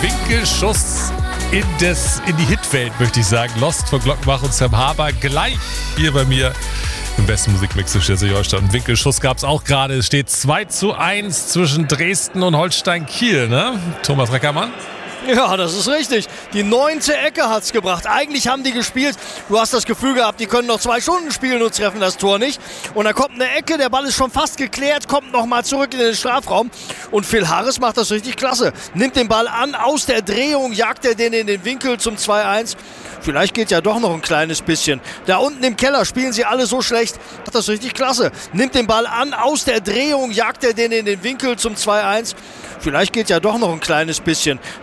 Winkelschuss in die Hitwelt, möchte ich sagen. Lost von Glockenbach und Sam Haber gleich hier bei mir im besten Musikmix zu Schleswig-Holstein. Und Winkelschuss gab es auch gerade. Es steht 2:1 zwischen Dresden und Holstein-Kiel, ne? Thomas Reckermann? Ja, das ist richtig. Die 9. Ecke hat's gebracht. Eigentlich haben die gespielt. Du hast das Gefühl gehabt, die können noch 2 Stunden spielen und treffen das Tor nicht. Und dann kommt eine Ecke, der Ball ist schon fast geklärt, kommt nochmal zurück in den Strafraum. Und Phil Harris macht das richtig klasse. Nimmt den Ball an, aus der Drehung, jagt er den in den Winkel zum 2:1. Vielleicht geht ja doch noch ein kleines bisschen. Da unten im Keller spielen sie alle so schlecht. Macht das richtig klasse. Nimmt den Ball an, aus der Drehung, jagt er den in den Winkel zum 2:1. Vielleicht geht ja doch noch ein kleines bisschen.